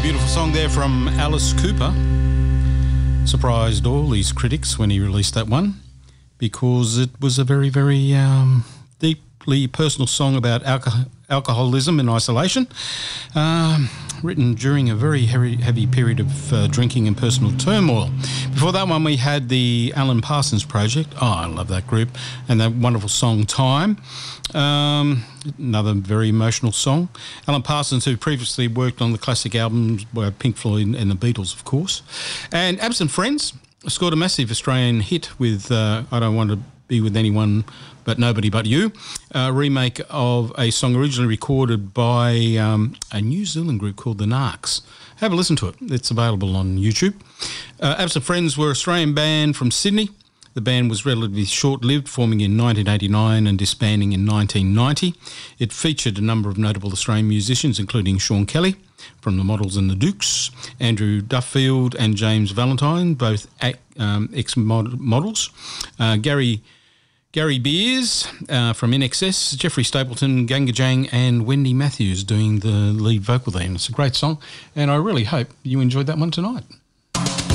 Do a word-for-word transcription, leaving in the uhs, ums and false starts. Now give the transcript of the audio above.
Beautiful song there from Alice Cooper. Surprised all his critics when he released that one because it was a very, very um, deeply personal song about alcohol, alcoholism and isolation, um, written during a very heavy, heavy period of uh, drinking and personal turmoil. Before that one, we had the Alan Parsons Project. Oh, I love that group. And that wonderful song, Time. Um, another very emotional song. Alan Parsons, who previously worked on the classic albums by Pink Floyd and the Beatles, of course. And Absent Friends scored a massive Australian hit with uh, I Don't Want to Be With Anyone But Nobody But You, a remake of a song originally recorded by um, a New Zealand group called the Narcs. Have a listen to it. It's available on YouTube. Uh, Absent Friends were an Australian band from Sydney. The band was relatively short-lived, forming in nineteen eighty-nine and disbanding in nineteen ninety. It featured a number of notable Australian musicians, including Sean Kelly from the Models and the Dukes, Andrew Duffield and James Valentine, both um, ex-models, uh, Gary Gary Beers uh, from I N X S, Jeffrey Stapleton, Ganga Jang and Wendy Matthews doing the lead vocal there. And it's a great song, and I really hope you enjoyed that one tonight.